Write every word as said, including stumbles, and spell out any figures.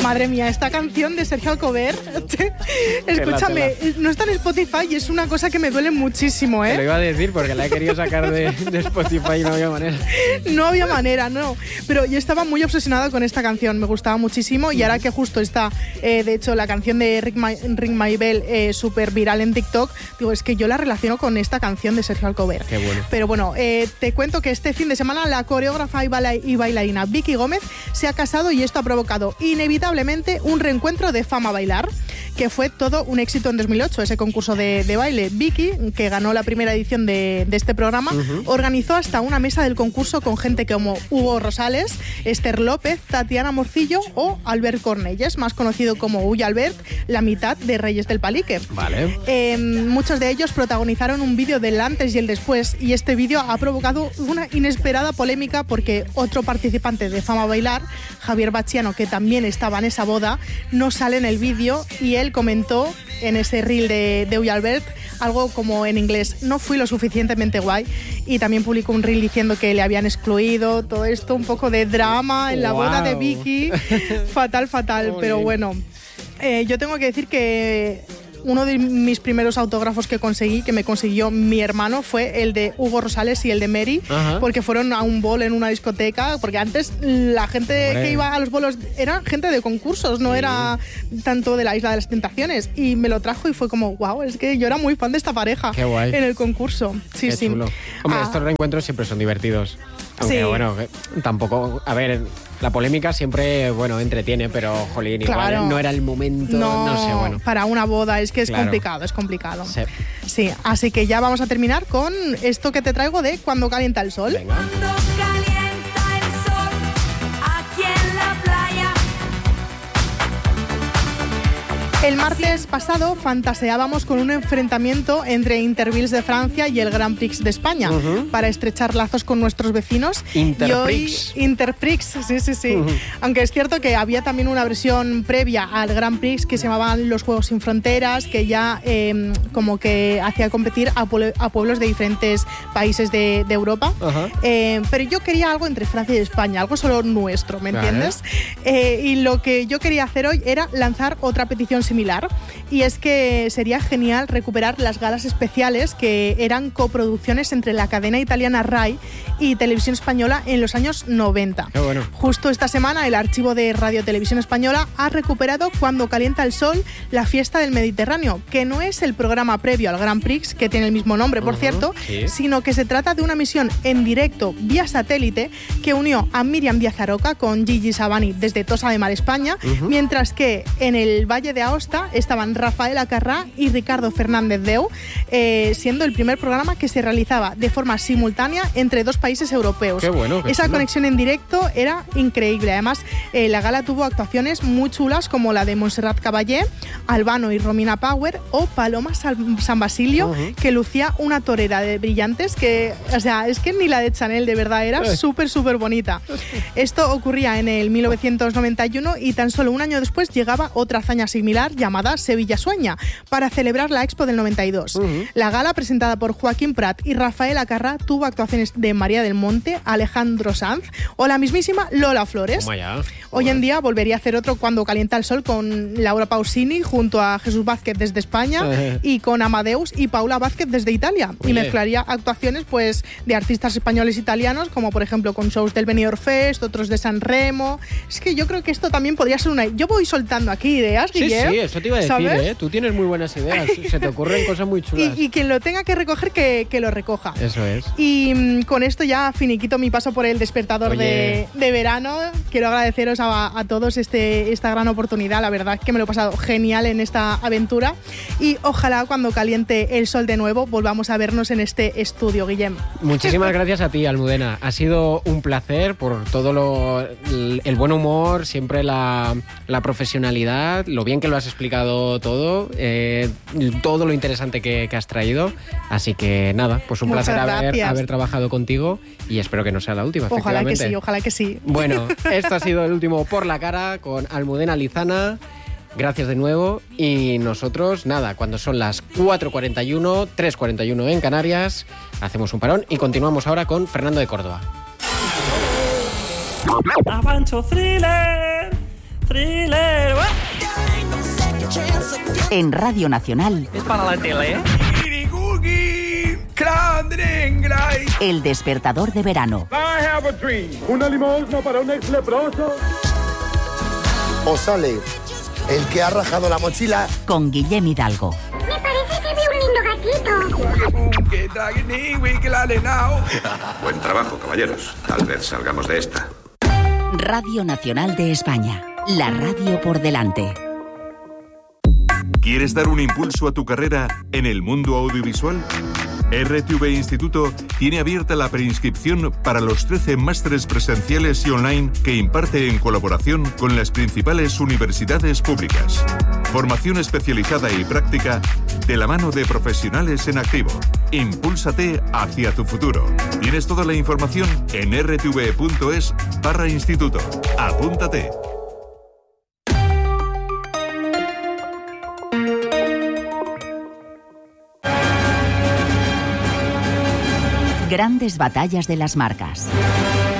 Madre mía, esta canción de Sergio Alcover, escúchame, tela, tela. No está en Spotify y es una cosa que me duele muchísimo, ¿eh? Te lo iba a decir porque la he querido sacar de, de Spotify y no había manera. No había manera, no. Pero yo estaba muy obsesionada con esta canción, me gustaba muchísimo y ahora que justo está, eh, de hecho, la canción de Ring My, Ring My Bell eh, súper viral en TikTok, digo, es que yo la relaciono con esta canción de Sergio Alcover. Qué bueno. Pero bueno, eh, te cuento que este fin de semana la coreógrafa y, baila y bailarina Vicky Gómez se ha casado y esto ha provocado inevitablemente un reencuentro de Fama Bailar, que fue todo un éxito en dos mil ocho, ese concurso de, de baile. Vicky, que ganó la primera edición de, de este programa, uh-huh. organizó hasta una mesa del concurso con gente como Hugo Rosales, Esther López, Tatiana Morcillo o Albert Cornelles, más conocido como Uy Albert, la mitad de Reyes del Palique. Vale. Eh, muchos de ellos protagonizaron un vídeo del antes y el después, y este vídeo ha provocado una inesperada polémica porque otro participante de Fama Bailar, Javier Bachiano, que también estaba en esa boda, no sale en el vídeo y él comentó en ese reel de, de Uy Albert algo como en inglés: no fui lo suficientemente guay, y también publicó un reel diciendo que le habían excluido. Todo esto, un poco de drama en la wow. boda de Vicky. Fatal, fatal, oh, pero bueno, eh, yo tengo que decir que uno de mis primeros autógrafos que conseguí, que me consiguió mi hermano, fue el de Hugo Rosales y el de Mary, ajá. porque fueron a un bol en una discoteca, porque antes la gente Hombre. que iba a los bolos era gente de concursos, no sí. era tanto de la Isla de las Tentaciones, y me lo trajo y fue como, wow, es que yo era muy fan de esta pareja. Qué guay. En el concurso. Sí, Qué sí. chulo. Hombre, ah. estos reencuentros siempre son divertidos. Aunque, sí. bueno, tampoco, a ver, la polémica siempre, bueno, entretiene, pero, jolín, igual claro. no era el momento, no, no sé, bueno. Para una boda es que es claro. complicado, es complicado. Sí. sí, así que ya vamos a terminar con esto que te traigo de Cuando calienta el sol. Venga. El martes pasado fantaseábamos con un enfrentamiento entre Intervils de Francia y el Grand Prix de España uh-huh. para estrechar lazos con nuestros vecinos. Interprix. Y hoy, Interprix, sí, sí, sí. Uh-huh. Aunque es cierto que había también una versión previa al Grand Prix que se llamaban los Juegos Sin Fronteras, que ya eh, como que hacía competir a, pueblo, a pueblos de diferentes países de, de Europa. Uh-huh. Eh, pero yo quería algo entre Francia y España, algo solo nuestro, ¿me entiendes? Eh, y lo que yo quería hacer hoy era lanzar otra petición similar, y es que sería genial recuperar las galas especiales que eran coproducciones entre la cadena italiana RAI y Televisión Española en los años noventa. Qué bueno. Justo esta semana el archivo de Radio Televisión Española ha recuperado Cuando calienta el sol, la fiesta del Mediterráneo, que no es el programa previo al Grand Prix, que tiene el mismo nombre, por uh-huh, cierto, sí. sino que se trata de una emisión en directo vía satélite que unió a Míriam Díaz Aroca con Gigi Sabani desde Tossa de Mar, España, uh-huh. mientras que en el Valle de Aosta estaban Rafael Acarrá y Ricardo Fernández Deu, eh, siendo el primer programa que se realizaba de forma simultánea entre dos países europeos. Qué bueno, qué Esa chulo. conexión en directo era increíble. Además, eh, la gala tuvo actuaciones muy chulas como la de Montserrat Caballé, Albano y Romina Power o Paloma San Basilio, uh-huh. que lucía una torera de brillantes que, o sea, es que ni la de Chanel, de verdad, era súper, súper bonita. Esto ocurría en el mil novecientos noventa y uno y tan solo un año después llegaba otra hazaña similar llamada Sevilla Sueña, para celebrar la Expo del noventa y dos. Uh-huh. La gala, presentada por Joaquín Prat y Rafael Acarrá, tuvo actuaciones de María del Monte, Alejandro Sanz o la mismísima Lola Flores. Oh, Hoy en día volvería a hacer otro Cuando calienta el sol con Laura Pausini junto a Jesús Vázquez desde España uh-huh. y con Amadeus y Paula Vázquez desde Italia. Oye. Y mezclaría actuaciones pues de artistas españoles italianos, como por ejemplo con shows del Benidorm Fest, otros de San Remo. Es que yo creo que esto también podría ser una... Yo voy soltando aquí ideas, sí, Guillem. Sí, eso te iba a decir, ¿eh? Tú tienes muy buenas ideas, se te ocurren cosas muy chulas. Y, y quien lo tenga que recoger, que, que lo recoja. Eso es. Y mmm, con esto ya finiquito mi paso por el despertador de, de verano. Quiero agradeceros a, a todos este, esta gran oportunidad. La verdad que me lo he pasado genial en esta aventura. Y ojalá cuando caliente el sol de nuevo volvamos a vernos en este estudio, Guillem. Muchísimas gracias a ti, Almudena. Ha sido un placer por todo lo, el, el buen humor, siempre la, la profesionalidad, lo bien que lo has explicado todo, eh, todo lo interesante que, que has traído. Así que nada, pues un Muchas placer haber, gracias. haber trabajado contigo y espero que no sea la última. Ojalá que sí, ojalá que sí. Bueno, esto ha sido el último Por la Cara con Almudena Lizana. Gracias de nuevo y nosotros, nada, cuando son las cuatro cuarenta y uno, tres cuarenta y uno en Canarias, hacemos un parón y continuamos ahora con Fernando de Córdoba. Avancho thriller, thriller. En Radio Nacional. Es para la tele, ¿eh? El despertador de verano. I have a dream. Una limosna para un ex leproso. O sale el que ha rajado la mochila. Con Guillem Hidalgo. Me parece que veo un lindo gatito. Buen trabajo, caballeros. Tal vez salgamos de esta. Radio Nacional de España. La radio por delante. ¿Quieres dar un impulso a tu carrera en el mundo audiovisual? R T V Instituto tiene abierta la preinscripción para los trece másteres presenciales y online que imparte en colaboración con las principales universidades públicas. Formación especializada y práctica de la mano de profesionales en activo. Impúlsate hacia tu futuro. Tienes toda la información en r t v punto es barra instituto. Apúntate. Grandes batallas de las marcas.